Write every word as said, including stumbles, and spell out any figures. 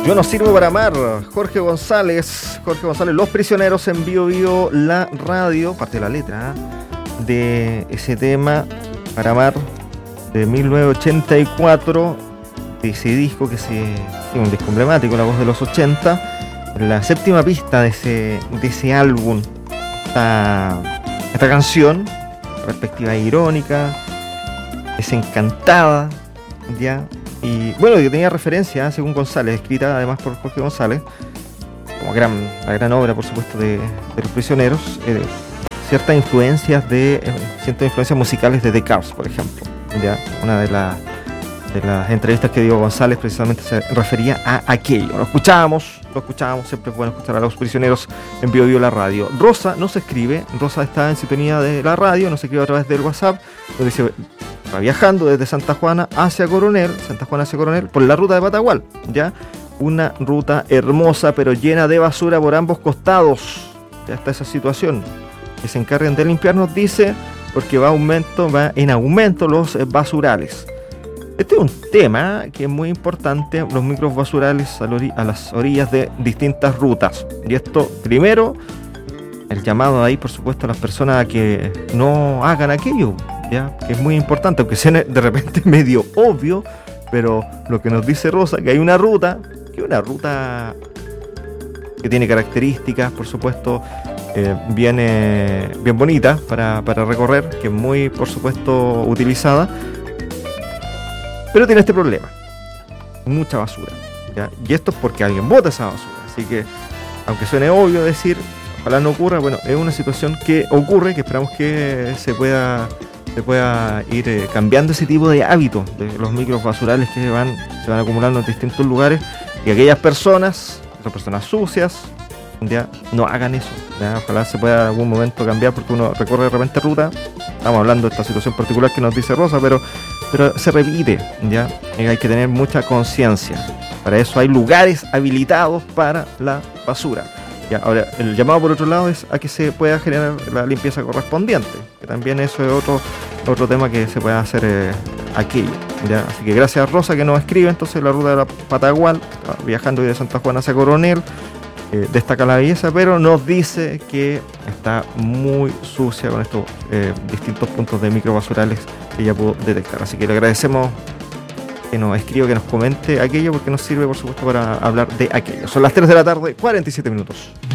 Yo no sirvo para amar. Jorge González, Jorge González, Los Prisioneros en Bio Bio, la radio, parte de la letra ¿eh? de ese tema para amar de mil novecientos ochenta y cuatro, de ese disco que se, un disco emblemático, La Voz de los ochenta, la séptima pista de ese, de ese álbum, esta, esta canción, perspectiva irónica, desencantada, ya. Y bueno, que tenía referencia, según González, escrita además por Jorge González, como gran, la gran obra, por supuesto, de, de Los Prisioneros, eh, ciertas influencias de eh, ciertas influencias musicales de The Cars, por ejemplo. Ya, una de, la, de las entrevistas que dio González precisamente se refería a aquello. Lo escuchábamos, lo escuchábamos, siempre es bueno escuchar a Los Prisioneros en Bio Bio la radio. Rosa no se escribe, Rosa está en sintonía de la radio, no se escribe a través del WhatsApp, donde dice... va viajando desde Santa Juana hacia Coronel, Santa Juana hacia Coronel, por la ruta de Patagual, ¿ya? Una ruta hermosa, pero llena de basura por ambos costados. Ya está esa situación. Que se encarguen de limpiarnos, dice, porque va, aumento, va en aumento los basurales. Este es un tema que es muy importante, los micros basurales a, ori- a las orillas de distintas rutas. Y esto, primero, el llamado ahí, por supuesto, a las personas a que no hagan aquello, ¿ya? Que es muy importante, aunque sea de repente medio obvio, pero lo que nos dice Rosa, que hay una ruta, que es una ruta que tiene características, por supuesto, eh, bien, eh, bien bonita para, para recorrer, que es muy, por supuesto, utilizada, pero tiene este problema, mucha basura, ¿ya? Y esto es porque alguien bota esa basura, así que, aunque suene obvio decir, ojalá no ocurra, bueno, es una situación que ocurre, que esperamos que se pueda... se pueda ir eh, cambiando ese tipo de hábitos de los micros basurales que van, se van acumulando en distintos lugares, y aquellas personas, esas personas sucias, ya no hagan eso, ya. Ojalá se pueda en algún momento cambiar, porque uno recorre de repente ruta, estamos hablando de esta situación particular que nos dice Rosa, pero, pero se repite, ya, y hay que tener mucha conciencia. Para eso hay lugares habilitados para la basura. Ya, ahora, el llamado por otro lado es a que se pueda generar la limpieza correspondiente, que también eso es otro, otro tema que se puede hacer eh, aquello, ¿ya? Así que gracias a Rosa que nos escribe entonces la ruta de la Patagual, viajando de Santa Juana hacia Coronel, eh, destaca la belleza, pero nos dice que está muy sucia con estos eh, distintos puntos de microbasurales que ya pudo detectar. Así que le agradecemos que nos escriba, que nos comente aquello, porque nos sirve, por supuesto, para hablar de aquello. Son las tres de la tarde, cuarenta y siete minutos.